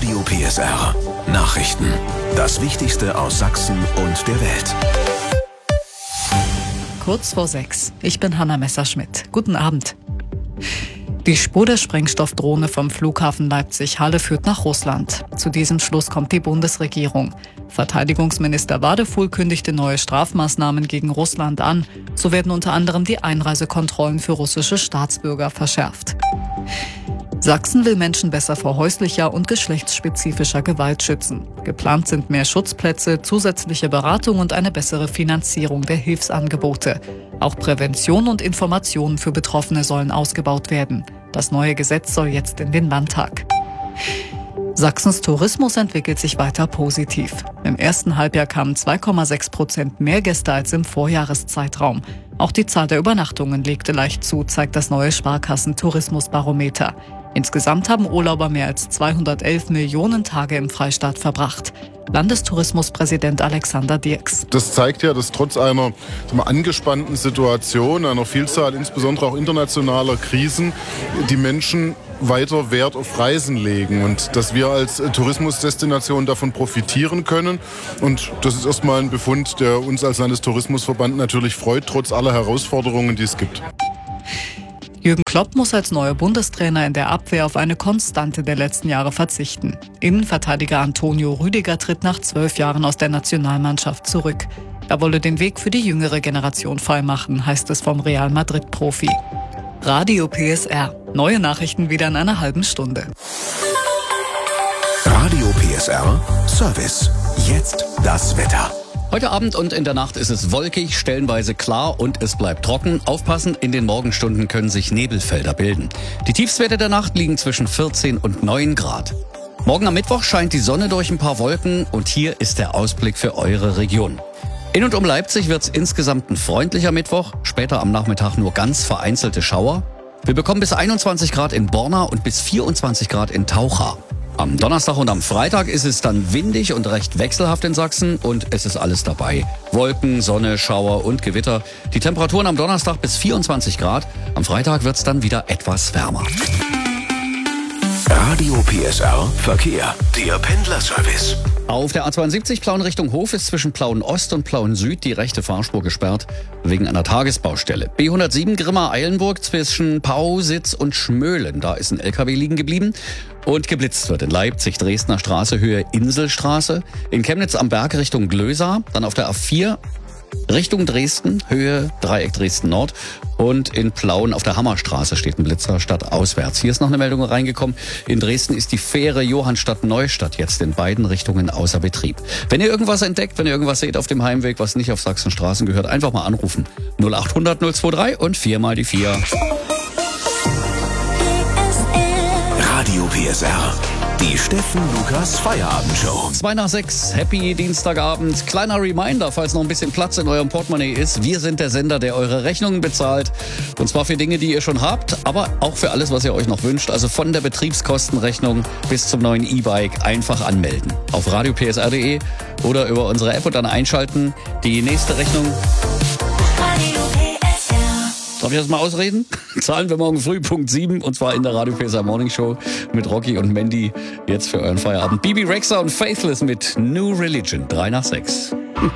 Radio PSR. Nachrichten. Das Wichtigste aus Sachsen und der Welt. Kurz vor 6. Ich bin Hanna Messerschmidt. Guten Abend. Die Spur der Sprengstoffdrohne vom Flughafen Leipzig-Halle führt nach Russland. Zu diesem Schluss kommt die Bundesregierung. Verteidigungsminister Wadefuhl kündigte neue Strafmaßnahmen gegen Russland an. So werden unter anderem die Einreisekontrollen für russische Staatsbürger verschärft. Sachsen will Menschen besser vor häuslicher und geschlechtsspezifischer Gewalt schützen. Geplant sind mehr Schutzplätze, zusätzliche Beratung und eine bessere Finanzierung der Hilfsangebote. Auch Prävention und Informationen für Betroffene sollen ausgebaut werden. Das neue Gesetz soll jetzt in den Landtag. Sachsens Tourismus entwickelt sich weiter positiv. Im ersten Halbjahr kamen 2,6% mehr Gäste als im Vorjahreszeitraum. Auch die Zahl der Übernachtungen legte leicht zu, zeigt das neue Sparkassen-Tourismusbarometer. Insgesamt haben Urlauber mehr als 211 Millionen Tage im Freistaat verbracht. Landestourismuspräsident Alexander Dirks. Das zeigt ja, dass trotz einer angespannten Situation, einer Vielzahl insbesondere auch internationaler Krisen, die Menschen weiter Wert auf Reisen legen und dass wir als Tourismusdestination davon profitieren können. Und das ist erstmal ein Befund, der uns als Landestourismusverband natürlich freut, trotz aller Herausforderungen, die es gibt. Jürgen Klopp muss als neuer Bundestrainer in der Abwehr auf eine Konstante der letzten Jahre verzichten. Innenverteidiger Antonio Rüdiger tritt nach 12 Jahren aus der Nationalmannschaft zurück. Er wolle den Weg für die jüngere Generation freimachen, heißt es vom Real Madrid-Profi. Radio PSR. Neue Nachrichten wieder in einer halben Stunde. Radio PSR Service. Jetzt das Wetter. Heute Abend und in der Nacht ist es wolkig, stellenweise klar und es bleibt trocken. Aufpassen, in den Morgenstunden können sich Nebelfelder bilden. Die Tiefstwerte der Nacht liegen zwischen 14 und 9 Grad. Morgen am Mittwoch scheint die Sonne durch ein paar Wolken und hier ist der Ausblick für eure Region. In und um Leipzig wird es insgesamt ein freundlicher Mittwoch, später am Nachmittag nur ganz vereinzelte Schauer. Wir bekommen bis 21 Grad in Borna und bis 24 Grad in Taucha. Am Donnerstag und am Freitag ist es dann windig und recht wechselhaft in Sachsen und es ist alles dabei. Wolken, Sonne, Schauer und Gewitter. Die Temperaturen am Donnerstag bis 24 Grad. Am Freitag wird es dann wieder etwas wärmer. Radio PSR Verkehr. Der Pendlerservice. Auf der A72 Plauen Richtung Hof ist zwischen Plauen Ost und Plauen Süd die rechte Fahrspur gesperrt wegen einer Tagesbaustelle. B107 Grimma-Eilenburg zwischen Pausitz und Schmöhlen. Da ist ein LKW liegen geblieben. Und geblitzt wird in Leipzig, Dresdner Straße, Höhe Inselstraße. In Chemnitz am Berg Richtung Glösa. Dann auf der A4 Richtung Dresden, Höhe Dreieck Dresden Nord. Und in Plauen auf der Hammerstraße steht ein Blitzer stadtauswärts. Hier ist noch eine Meldung reingekommen. In Dresden ist die Fähre Johannstadt-Neustadt jetzt in beiden Richtungen außer Betrieb. Wenn ihr irgendwas entdeckt, wenn ihr irgendwas seht auf dem Heimweg, was nicht auf Sachsenstraßen gehört, einfach mal anrufen. 0800 023 und 4 mal die 4. Radio PSR. Die Steffen Lukas Feierabendshow. 2 nach 6, happy Dienstagabend. Kleiner Reminder, falls noch ein bisschen Platz in eurem Portemonnaie ist. Wir sind der Sender, der eure Rechnungen bezahlt. Und zwar für Dinge, die ihr schon habt, aber auch für alles, was ihr euch noch wünscht. Also von der Betriebskostenrechnung bis zum neuen E-Bike einfach anmelden. Auf radiopsr.de oder über unsere App und dann einschalten. Die nächste Rechnung... Darf ich das mal ausreden? Zahlen wir morgen früh, Punkt 7, und zwar in der Radio PSR Morning Show mit Rocky und Mandy. Jetzt für euren Feierabend. Bibi Rexha und Faithless mit New Religion. 3 nach 6.